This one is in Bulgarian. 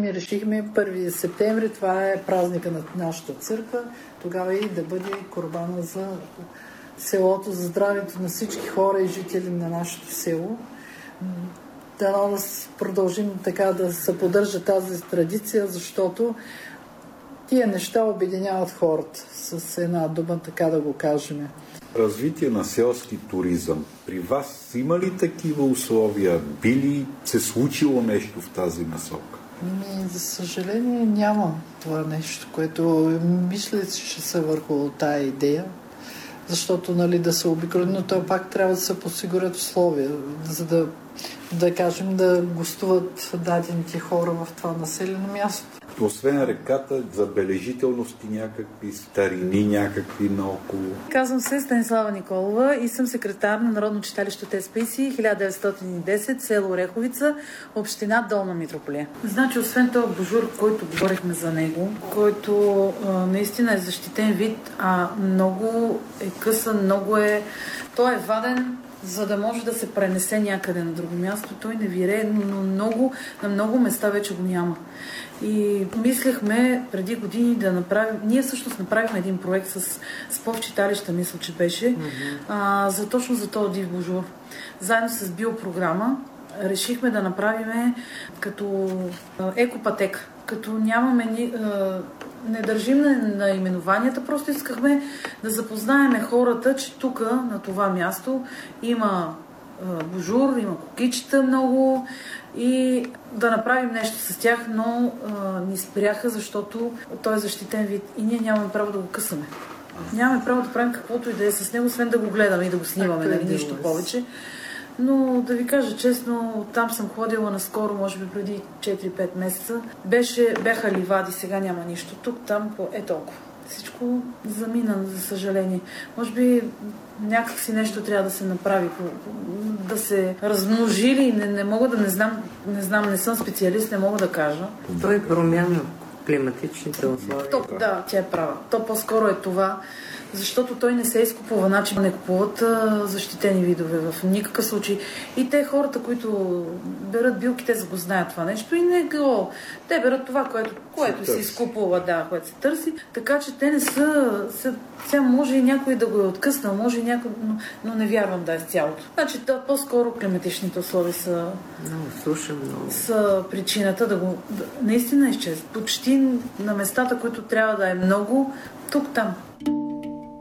решихме 1 септември, това е празника на нашата църква, тогава и да бъде курбана за селото, за здравето на всички хора и жители на нашето село. Да продължим така да се поддържа тази традиция, защото тия неща обединяват хората, с една дума, така да го кажем. Развитие на селски туризъм. При вас има ли такива условия? Би ли се случило нещо в тази насока? За съжаление няма това нещо, което мисля, че ще се върху тая идея, защото да се обиколи, но то пак трябва да се подсигурят условия, за да кажем да гостуват дадените хора в това населено място. Освен реката, забележителности някакви, старини някакви наоколо. Казвам се Станислава Николова и съм секретар на Народно читалище от СПИСИ 1910, село Ореховица, община Долна Митрополия. Значи, освен този божур, който говорихме за него, който наистина е защитен вид, а много е късан, той е ваден, за да може да се пренесе някъде на друго място. Той не вирее, но на много места вече го няма. И мислехме преди години да направим... Ние всъщност направихме един проект с повчиталища, мисля, че беше, точно за този див божур. Заедно с биопрограма решихме да направим като екопатека. Като нямаме... Не държим на именованията, просто искахме да запознаеме хората, че тук, на това място, има божур, има кукичета много и да направим нещо с тях, но ни спряха, защото той е защитен вид и ние нямаме право да го късаме. Нямаме право да правим каквото и да е с него, освен да го гледаме и да го снимаме, нищо повече. Но да ви кажа честно, там съм ходила наскоро, може би преди 4-5 месеца. Бяха ливади, сега няма нищо. Тук, там, толкова. Всичко замина, за съжаление. Може би някакси нещо трябва да се направи, да се размножили. Не мога да не знам, не съм специалист, не мога да кажа. Той промяна климатичните условия. Да, тя е права. То по-скоро е това. Защото той не се изкупува, значи не купуват защитени видове в никакъв случай. И те хората, които берат билки, те го знаят това нещо и не го... Те берат това, което се изкупува, което се търси. Така че те не са... Сега може и някой да го е откъснал, може и някой... Но не вярвам да е с цялото. Значи по-скоро климатичните условия са... Много суша, много. Са причината да го... Наистина изчезва. Почти на местата, които трябва да е много, тук-там.